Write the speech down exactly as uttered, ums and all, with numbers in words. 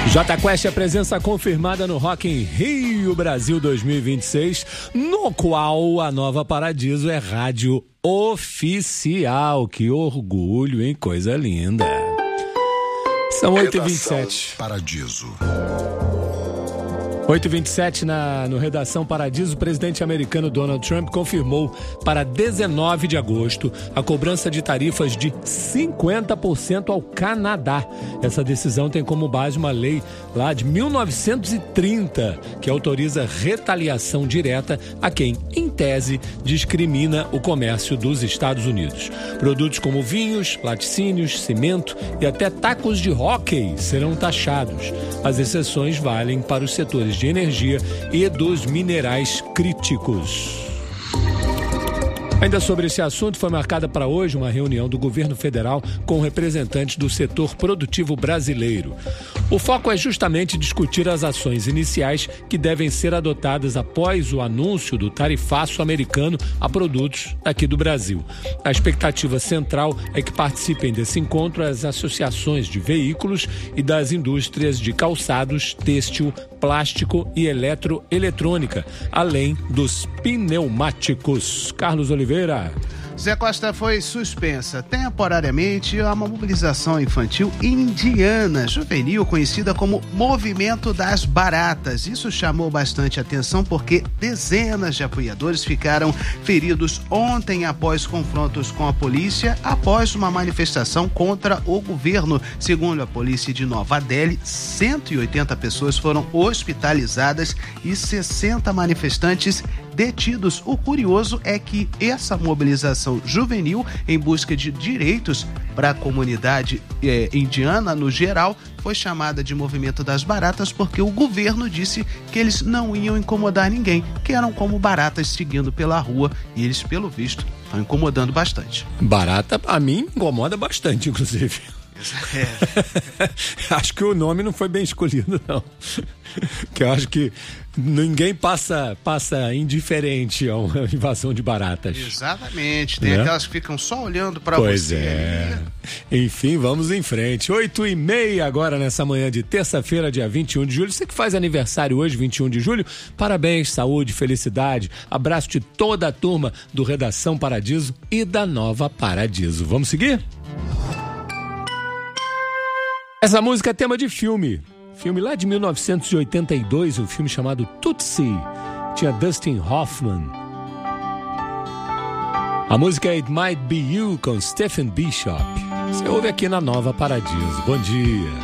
Jota Quest é presença confirmada no Rock in Rio Brasil dois mil e vinte e seis, no qual a Nova Paradiso é rádio oficial. Que orgulho, hein? Coisa linda. São oito e vinte e sete. Paradiso. oito e vinte e sete na, no Redação Paradiso, o presidente americano Donald Trump confirmou para dezenove de agosto a cobrança de tarifas de cinquenta por cento ao Canadá. Essa decisão tem como base uma lei lá de mil novecentos e trinta que autoriza retaliação direta a quem, em tese, discrimina o comércio dos Estados Unidos. Produtos como vinhos, laticínios, cimento e até tacos de hóquei serão taxados. As exceções valem para os setores de energia e dos minerais críticos. Ainda sobre esse assunto, foi marcada para hoje uma reunião do governo federal com representantes do setor produtivo brasileiro. O foco é justamente discutir as ações iniciais que devem ser adotadas após o anúncio do tarifaço americano a produtos aqui do Brasil. A expectativa central é que participem desse encontro as associações de veículos e das indústrias de calçados, têxtil, plástico e eletroeletrônica, além dos pneumáticos. Carlos Oliveira. Zé Costa, foi suspensa temporariamente a mobilização infantil indiana, juvenil, conhecida como Movimento das Baratas. Isso chamou bastante atenção porque dezenas de apoiadores ficaram feridos ontem após confrontos com a polícia, após uma manifestação contra o governo. Segundo a polícia de Nova Delhi, cento e oitenta pessoas foram hospitalizadas e sessenta manifestantes detidos. O curioso é que essa mobilização juvenil em busca de direitos para a comunidade eh, indiana no geral foi chamada de Movimento das Baratas porque o governo disse que eles não iam incomodar ninguém, que eram como baratas seguindo pela rua, e eles, pelo visto, estão incomodando bastante. Barata, a mim, incomoda bastante, inclusive. É. Acho que o nome não foi bem escolhido, não. Que eu acho que ninguém passa, passa indiferente a uma invasão de baratas. Exatamente, tem né? Aquelas que ficam só olhando para você. Pois é. Enfim, vamos em frente. Oito e meia agora nessa manhã de terça-feira, dia vinte e um de julho. Você que faz aniversário hoje, vinte e um de julho, parabéns, saúde, felicidade. Abraço de toda a turma do Redação Paradiso e da Nova Paradiso. Vamos seguir? Essa música é tema de filme. Filme lá de mil novecentos e oitenta e dois, um filme chamado Tootsie. Tinha Dustin Hoffman. A música é It Might Be You com Stephen Bishop. Você ouve aqui na Nova Paradiso. Bom dia.